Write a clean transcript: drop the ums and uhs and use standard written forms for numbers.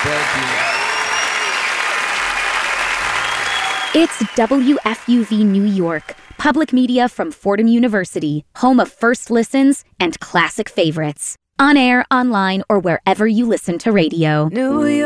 It's WFUV New York, public media from Fordham University, home of first listens and classic favorites. On air, online, or wherever you listen to radio. New York.